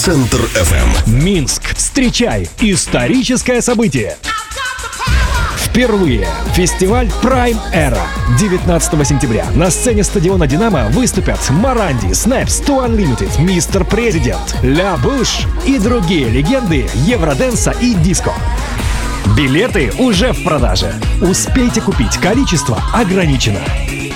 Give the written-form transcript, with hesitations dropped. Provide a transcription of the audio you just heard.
Центр FM. Минск. Встречай историческое событие. Впервые фестиваль Prime Era. 19 сентября на сцене стадиона «Динамо» выступят Моранди, Снэпс, Too Unlimited, Мистер Президент, Ля Буш и другие легенды евроденса и диско. Билеты уже в продаже. Успейте купить, количество ограничено.